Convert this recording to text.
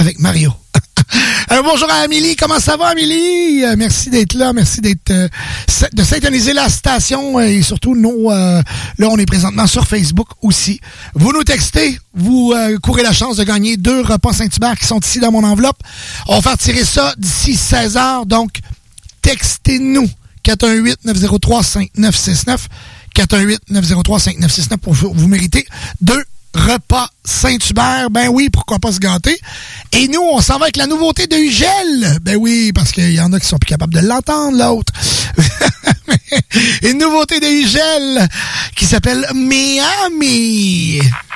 avec Mario. Bonjour à Amélie, comment ça va Amélie? Merci d'être là, merci de syntoniser la station et surtout là on est présentement sur Facebook aussi. Vous nous textez, vous courez la chance de gagner 2 repas Saint-Hubert qui sont ici dans mon enveloppe. On va faire tirer ça d'ici 16h, donc textez-nous 418-903-5969 418-903-5969 pour vous mériter 2 repas Saint-Hubert, ben oui, pourquoi pas se gâter. Et nous, on s'en va avec la nouveauté de Hugel. Ben oui, parce qu'il y en a qui sont plus capables de l'entendre, l'autre. Une nouveauté de Hugel qui s'appelle Miami.